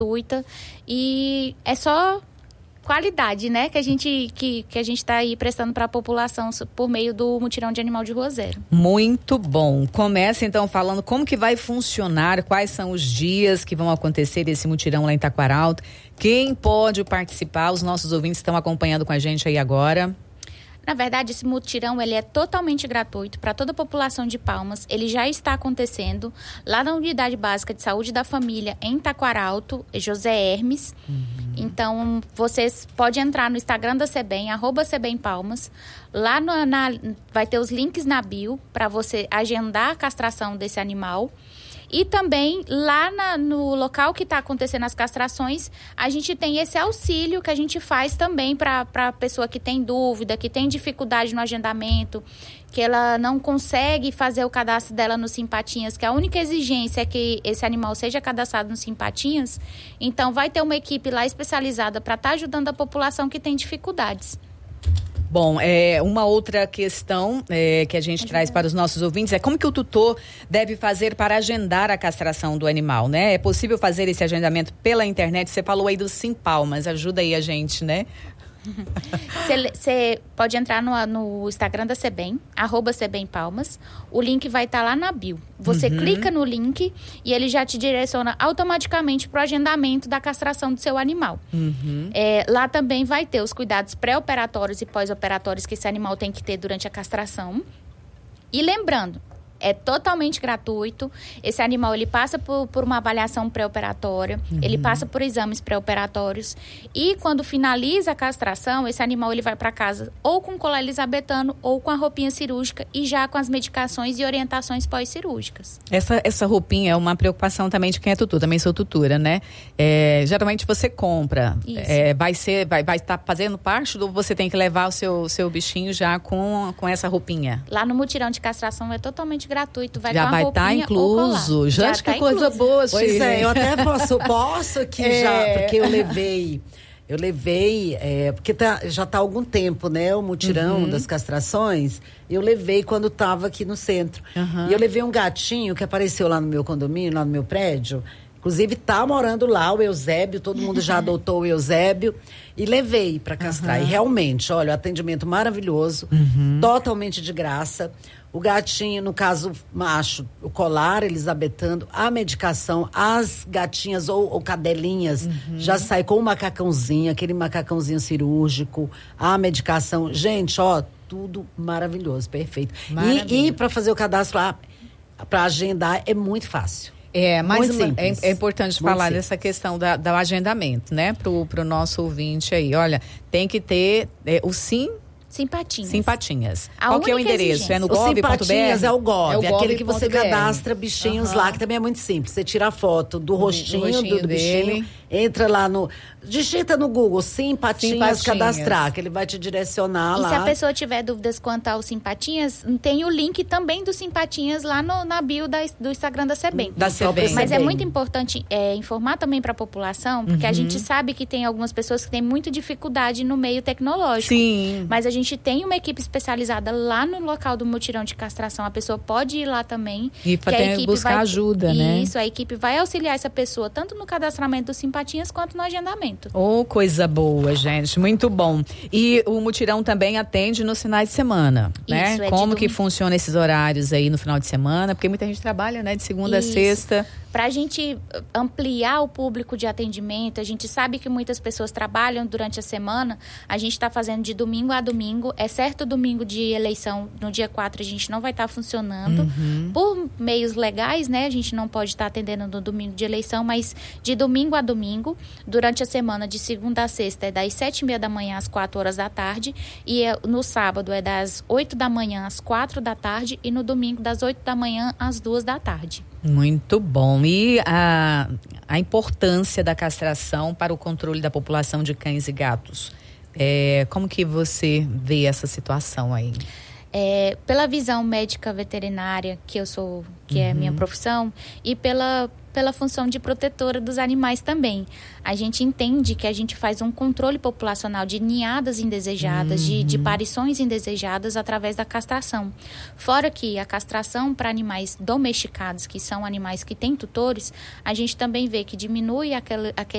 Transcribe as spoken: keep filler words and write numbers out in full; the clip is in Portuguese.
gratuita e é só qualidade, né, que a gente que, que a gente está aí prestando para a população por meio do mutirão de animal de rua zero. Muito bom. Começa então falando como que vai funcionar, quais são os dias que vão acontecer esse mutirão lá em Taquaralto, quem pode participar, os nossos ouvintes estão acompanhando com a gente aí agora. Na verdade, esse mutirão ele é totalmente gratuito para toda a população de Palmas. Ele já está acontecendo lá na Unidade Básica de Saúde da Família, em Taquaralto, José Hermes. Uhum. Então, vocês podem entrar no Instagram da SEBEM, arroba SEBEM Palmas. Lá no, na, vai ter os links na bio para você agendar a castração desse animal. E também, lá na, no local que está acontecendo as castrações, a gente tem esse auxílio que a gente faz também para a pessoa que tem dúvida, que tem dificuldade no agendamento, que ela não consegue fazer o cadastro dela no Simpatinhas, que a única exigência é que esse animal seja cadastrado no Simpatinhas. Então, vai ter uma equipe lá especializada para estar tá ajudando a população que tem dificuldades. Bom, é, uma outra questão é, que a gente traz para os nossos ouvintes é como que o tutor deve fazer para agendar a castração do animal, né? É possível fazer esse agendamento pela internet? Você falou aí do Simpalmas, ajuda aí a gente, né? Você pode entrar no, no Instagram da SEBEM, arroba SEBEM Palmas. O link vai estar tá lá na bio. Você uhum. clica no link e ele já te direciona automaticamente para o agendamento da castração do seu animal. Uhum. É, lá também vai ter os cuidados pré-operatórios e pós-operatórios que esse animal tem que ter durante a castração. E lembrando, é totalmente gratuito. Esse animal, ele passa por, por uma avaliação pré-operatória, uhum. ele passa por exames pré-operatórios. E quando finaliza a castração, esse animal ele vai para casa ou com colar elisabetano ou com a roupinha cirúrgica e já com as medicações e orientações pós-cirúrgicas. Essa, essa roupinha é uma preocupação também de quem é tutor. Também sou tutora, né? É, geralmente você compra. É, vai ser, vai, vai estar fazendo parte ou você tem que levar o seu, seu bichinho já com, com essa roupinha? Lá no mutirão de castração é totalmente gratuito, vai já com a vai estar tá incluso. Já, já acho tá que coisa incluso. Boa, Pois Shirley. é, eu até posso, posso aqui é. já, porque eu levei, eu levei, é, porque tá, já está há algum tempo, né, o mutirão uhum. das castrações, eu levei quando estava aqui no centro. Uhum. E eu levei um gatinho que apareceu lá no meu condomínio, lá no meu prédio. Inclusive, tá morando lá o Eusébio, todo mundo já adotou o Eusébio. E levei para castrar. Uhum. E realmente, olha, o atendimento maravilhoso, uhum. totalmente de graça. O gatinho, no caso macho, o colar elisabetano, a medicação, as gatinhas ou, ou cadelinhas, uhum. já sai com o macacãozinho, aquele macacãozinho cirúrgico, a medicação. Gente, ó, tudo maravilhoso, perfeito. E, e para fazer o cadastro lá, para agendar, é muito fácil. É, mas uma, é, é importante muito falar simples. Dessa questão da, do agendamento, né? Pro, pro nosso ouvinte aí. Olha, tem que ter é, o sim... Simpatinhas. Simpatinhas. A Qual que é o endereço? Exigência. É no o gov ponto b r? Simpatinhas é o Gov, é o aquele que você B R. cadastra bichinhos uhum. lá, que também é muito simples. Você tira a foto do rostinho, do, rostinho do, do bichinho, entra lá no... Digita no Google, Simpatinhas, Simpatinhas cadastrar, que ele vai te direcionar e lá. E se a pessoa tiver dúvidas quanto ao Simpatinhas, tem o link também do Simpatinhas lá no, na bio da, do Instagram da SEBEM. Da SEBEM. Mas é muito importante é, informar também para a população, porque uhum. a gente sabe que tem algumas pessoas que têm muita dificuldade no meio tecnológico. Sim. Mas a gente tem uma equipe especializada lá no local do mutirão de castração. A pessoa pode ir lá também. E que a equipe buscar vai, ajuda, né? Isso, a equipe vai auxiliar essa pessoa tanto no cadastramento dos Simpatinhas quanto no agendamento. Oh, coisa boa, gente. Muito bom. E o mutirão também atende nos finais de semana, né? Isso, é Como de que domingo. Funciona esses horários aí no final de semana? Porque muita gente trabalha, né? De segunda Isso. a sexta. Para a gente ampliar o público de atendimento, a gente sabe que muitas pessoas trabalham durante a semana, a gente está fazendo de domingo a domingo, é certo domingo de eleição, no dia quatro a gente não vai estar tá funcionando, uhum. por meios legais, né, a gente não pode estar tá atendendo no domingo de eleição, mas de domingo a domingo, durante a semana, de segunda a sexta, é das sete e meia da manhã às quatro horas da tarde, e é, no sábado é das oito da manhã às quatro da tarde, e no domingo das oito da manhã às duas da tarde. Muito bom. E a, a importância da castração para o controle da população de cães e gatos. É, como que você vê essa situação aí? É, pela visão médica veterinária, que eu sou, que uhum. é a minha profissão, e pela, pela função de protetora dos animais também. A gente entende que a gente faz um controle populacional de ninhadas indesejadas, uhum. de, de parições indesejadas através da castração. Fora que a castração para animais domesticados, que são animais que têm tutores, a gente também vê que diminui aquele, aquele